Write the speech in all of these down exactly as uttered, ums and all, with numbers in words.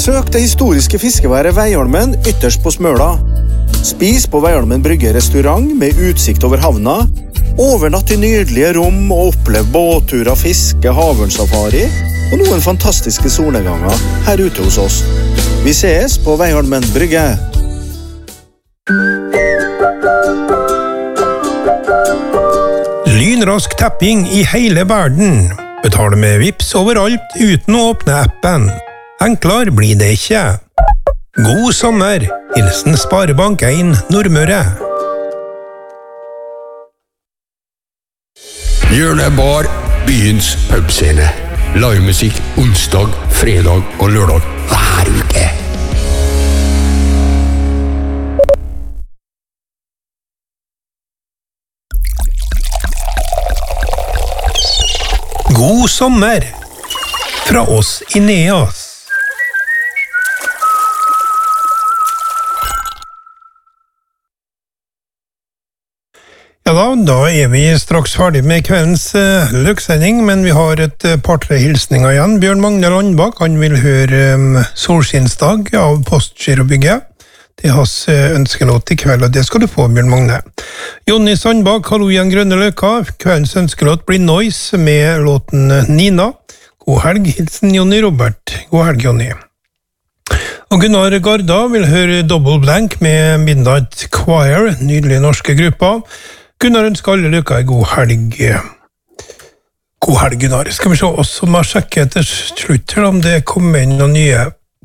Besøk det historiske fiskeværet Veiholmen ytterst på Smøla. Spis på Veiholmen Brygge restaurant med utsikt over havna. Overnatt i nydelige rom og opplev båtturer, fiske, havørnsafari og noen fantastiske solnedganger her ute hos oss. Vi ses på Veiholmen Brygge. Lynrask tapping i hele verden. Betale med Vips overalt uten å åpne appen. Enklere blir det ikke. God sommer. Hilsen Sparebank en Nordmøre. Hjørnet bar, byens pubscene. Livemusikk onsdag, fredag og lørdag hver uke. God sommer fra oss i Neas. Ja da, da er vi straks ferdig med kveldens uh, løksending, men vi har et uh, par-tre hilsninger igjen. Bjørn Magne Landbak, han vil høre um, Solskinnsdag av Postgirobygget. Det er hans uh, ønskelåt i kveld, og det skal du få, Bjørn Magne. Jonny Sandbak, hallo igjen Grønne Løka. Kveldens ønskelåt blir Noise med låten Nina. God helg, hilsen Jonny Robert. God helg, Jonny. Og Gunnar Garda vil høre Double Blank med Midnight Choir, nydelige norske grupper. Gunnar ønsker alle lykke i god helg. God helg, Gunnar. Skal vi se oss som har sjekket etter slutt her, om det kommer inn noen nye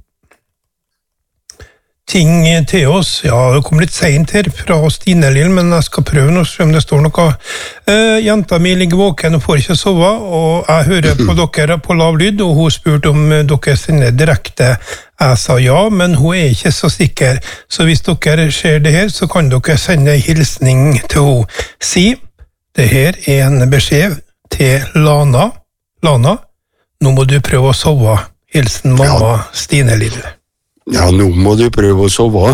ting til oss. Ja, det kom litt sent her fra Stine Lill, men jeg skal prøve nå, se om det står noe. Uh, jenta mi ligger våken og får ikke sove, og jeg hører på dere på lav lyd, og hun spurte om dere sender direkte. Jeg sa ja, men hun er ikke så sikker. Så hvis dere ser det her, så kan dere sende en hilsning til henne. Si, det her er en beskjed til Lana. Lana, nå må du prøve å sove. Hilsen mamma ja. Stine Lill. Ja, nå må du prøve å sove.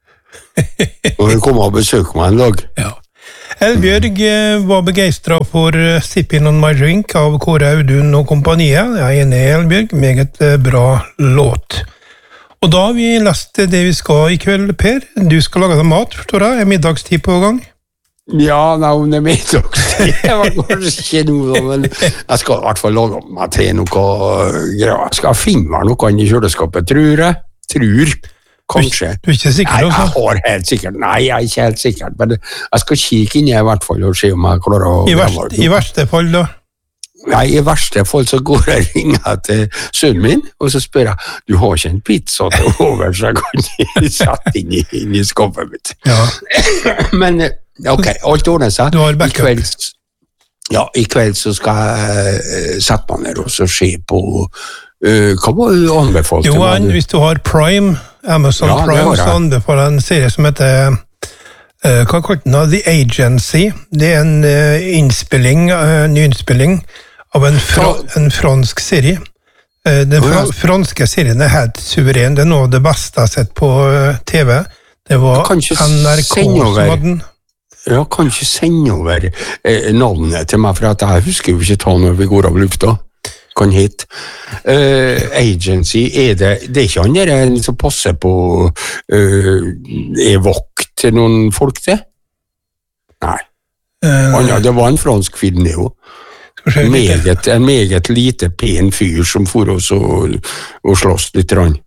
Og hun kommer og besøker meg en dag. Ja. Elbjørg var begeistret for Sippin' on my drink av Kåre Audun og kompaniet. Jeg er enig i Elbjørg, meget bra låt. Og da har vi lest det vi skal i kveld, Per. Du skal lage deg mat, forstår jeg. Er middagstid på gang? Ja, nei, det er middagstid. Det var kanskje ikke noe, men jeg skal i hvert fall lage meg til noe greier. Jeg skal finne meg noe i kjøleskapet, tror jeg. Tror, kanskje. Du er ikke sikker også? Nei, jeg har helt sikkert. Nei, jeg er ikke helt sikker, men jeg skal kikke inn i hvert fall og se om jeg klarer å... I verste, i verste fall da? Nei, i verste fall så går jeg og ringer til sønnen min, og så spør jeg, du har ikke en pizza til over, så jeg kan sette inn i, inn i skapet mitt. Ja. Men, ok, alt ordner seg. Du har backup. I kveld, ja, i kveld så skal jeg sette meg ned og så se på... Uh, hva var du anbefalt? Jo, en, hvis du har Prime, Amazon ja, Prime, så anbefaler en serie som heter uh, hva kaller den da? The Agency. Det er en uh, innspilling, uh, ny innspilling av en, fra, en fransk serie. Uh, den fra, franske serien er helt suveren. Det er noe av det beste jeg har sett på uh, T V. Det var N R K som hadde den. Ja, kan ikke sende over eh, navnet til meg, for at jeg husker jo ikke ta når vi går av lufta. Kan hit. Uh, agency, er det, det er ikke han der en som passer på uh, er vakt til noen folk det? Nei. Uh, han, ja, det var en fransk film det jo. Meget, en meget lite pen fyr som for oss og, og slåss litt rann.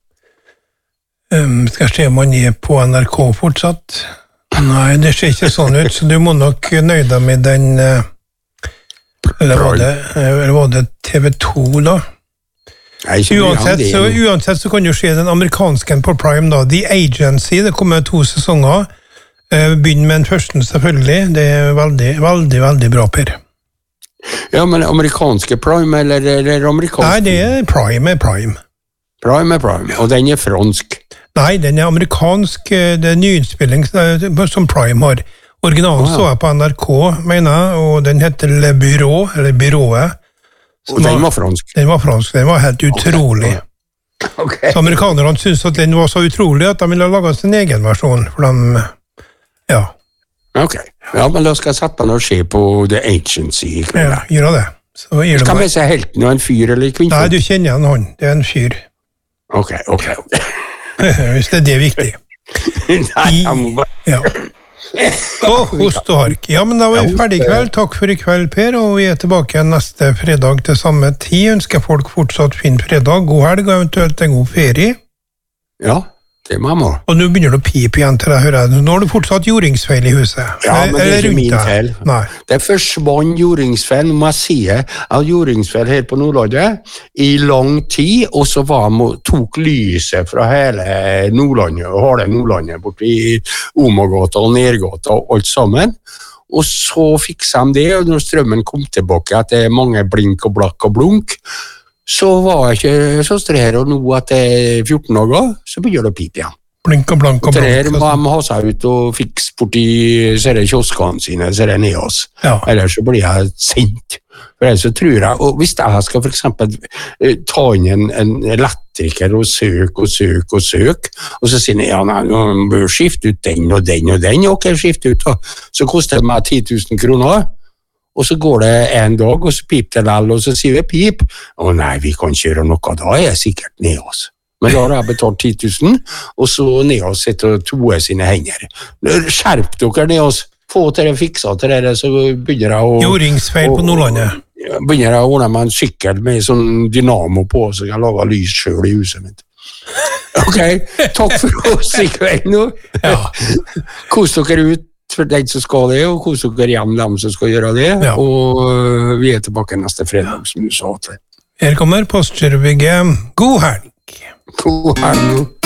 Um, skal jeg se om han er på N R K fortsatt? Nei, det ser ikke sånn ut, så du må nok nøye deg med den... Uh, Eller var, det, eller var det T V to da? Nei, uansett, så, uansett så kan du se den amerikanske på Prime da, The Agency, det kommer to sesonger. Begynn med den første selvfølgelig, det er veldig, veldig, veldig bra, Per. Ja, men amerikanske Prime, eller, eller amerikanske? Nei, det er Prime, er Prime. Prime er Prime, og den er fransk? Nei, den er amerikansk, det er nyinnspilling som Prime har. Originalen oh, ja. Så jeg på N R K, mener jeg, og den heter Le Bureau, eller Byrået. Og den var fransk? Den var fransk, den var helt utrolig. Okay. Okay. Så amerikanerne syntes at den var så utrolig at de ville lage sin egen versjon, for de, ja. Ok, ja, men da skal jeg sette meg og se på The Agency i kveld. Ja, gjør det. Så skal vi se helten av en fyr eller kvinnfolk? Nei, du kjenner igjen han, det er en fyr. Ok, ok, ok. Hvis det er det viktig. Nei, jeg må bare... Ja. Åh, host og hark. Ja, men da var vi ferdig i kveld. Takk for i kveld, Per, og vi er tilbake igjen neste fredag til samme tid. Ønsker folk fortsatt fin fredag, god helg og eventuelt en god ferie. Ja, det er mamma. Og nå begynner du å pipe igjen til deg, hører jeg. Nå har du fortsatt jordingsfeil i huset. Ja, men det er ikke min feil. Nei. Det forsvann jordingsfeil, må jeg si. Jeg har jordingsfeil her på Nordlandet i lang tid, og så var de og tok lyset fra hele Nordlandet, og halve Nordlandet, borte i Omagata og Nergata og alt sammen. Og så fikset de det, og når strømmen kom tilbake, at det er mange blink og blakk og blunk, så var jeg ikke så strer, og nå at det er fjorten dager, så begynner det å pipe igjen. Blink og blank og blank. Trer må de ha seg ut og fikse borti ser kioskene sine, ser jeg ned oss. Ja. Ellers så blir jeg sint. For ellers så tror jeg, og hvis jeg skal for eksempel ta inn en, en elektriker og søke og søke og søke, og så sier jeg, ja, nei, nå bør skifte ut den og den og den, ok, skifte ut da. Så koster det meg ti tusen kroner, og så går det en dag, og så piper det lell, og så sier vi pip. Å nei, vi kan ikke gjøre noe, da er jeg sikkert ned oss. Men da har jeg betalt ti tusen, og så ned oss sitter og toer sine hender. Skjerp dere ned oss, få til det fiksa til dere, så begynner jeg å... Jordingsfeil på Nordlandet. Begynner jeg å ordne meg en sykkel med sånn dynamo på, så jeg kan lage lys selv i huset mitt. Ok, takk for oss i kveld nå. Ja. Kos dere ut for den som skal det, og kos dere hjem dem som skal gjøre det, ja. Og vi er tilbake neste fredag, som du sa til. Her kommer Postgirobygget. God helg! God helg!